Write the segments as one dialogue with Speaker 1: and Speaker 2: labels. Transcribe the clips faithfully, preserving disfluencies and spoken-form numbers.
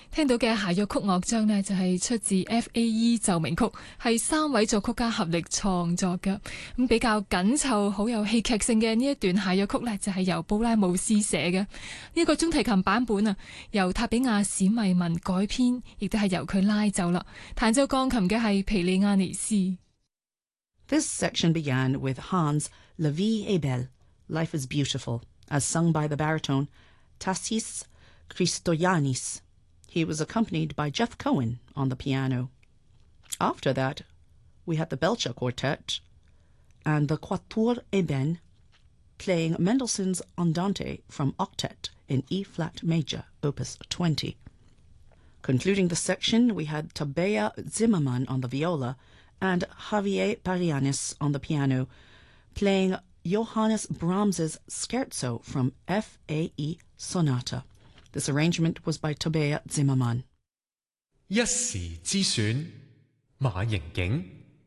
Speaker 1: 聽到嘅諧謔曲樂章呢，就係出自 F A E 奏鳴曲，係三位作曲家合力創作嘅。咁比較緊湊、好有戲劇性嘅呢一段諧謔曲呢，就係由布拉姆斯寫嘅。呢一個中提琴版本啊，由塔比亞史密文改編，亦都係由佢拉奏啦。彈奏鋼琴嘅係皮利亞尼斯。
Speaker 2: This section began with Hans La Vie est belle, Life is Beautiful, as sung by the baritone Tassis Christoyanis. He was accompanied by Jeff Cohen on the piano. After that, we had the Belcher Quartet and the Quatuor Eben playing Mendelssohn's Andante from Octet in E-flat major, opus twenty. Concluding the section, we had Tabea Zimmermann on the viola and Javier Parianis on the piano, playing Johannes Brahms's Scherzo from F A E Sonata. This arrangement was by Tabea Zimmermann.
Speaker 3: 一時之選，馬盈景。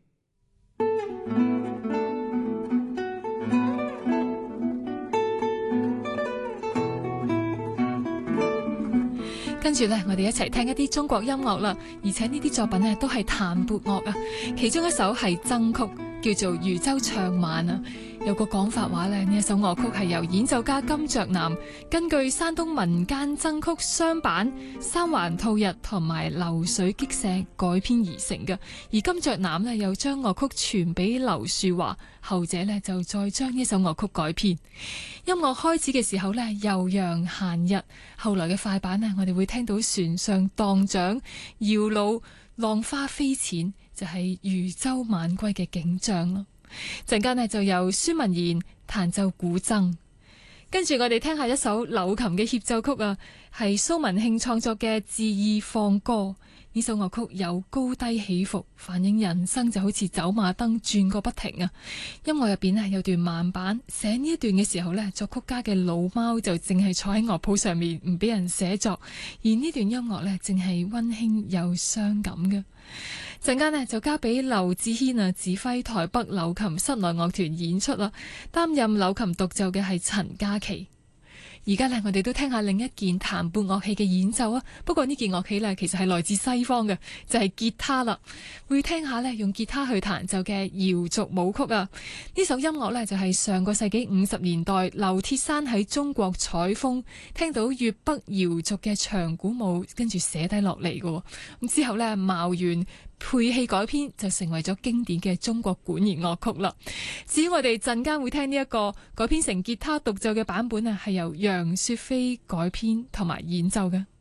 Speaker 1: 跟住呢，我哋一齊聽一啲中國音樂啦，而且呢啲作品呢都係彈撥樂啊，其中一首係僧曲，叫做《漁舟唱晚》啊。有個講法話呢，呢一首樂曲係由演奏家金雀南根據山東民間僧曲雙板、三環吐日同埋流水擊石改編而成嘅。而金雀南呢又將樂曲傳俾劉樹華，後者呢就再將呢首樂曲改編。音樂開始嘅時候呢，悠揚閒逸，後來嘅快板呢，我哋會聽到船上蕩槳、搖橹、浪花飛濺，就係漁舟晚歸嘅景象咯。陣間呢就由孫文賢彈奏古箏，跟住我哋聽下一首柳琴嘅協奏曲啊，係蘇文慶創作嘅《致意放歌》。呢首樂曲有高低起伏，反映人生就好似走馬燈轉個不停啊！音樂入邊呢有段慢板，寫呢一段嘅時候呢，作曲家嘅老貓就淨係坐喺樂譜上面唔俾人寫作，而呢段音樂呢，淨係溫馨又傷感嘅。陣間呢就交俾劉志軒啊指揮台北柳琴室內樂團演出啦，擔任柳琴獨奏嘅係陳嘉琪。而家呢，我哋都聽下另一件彈撥樂器嘅演奏啊。不過呢件樂器呢，其實係來自西方嘅，就係吉他啦。會聽下呢，用吉他去彈奏嘅瑤族舞曲啊。呢首音樂呢，就係上個世紀五十年代劉鐵山喺中國採風，聽到粵北瑤族嘅長鼓舞，跟住寫低落嚟嘅。咁之後呢，茅原配器改編就成為咗經典嘅中國管弦樂曲啦。至於我哋陣間會聽呢一個改編成吉他獨奏嘅版本啊，係由楊雪飛改編同埋演奏嘅。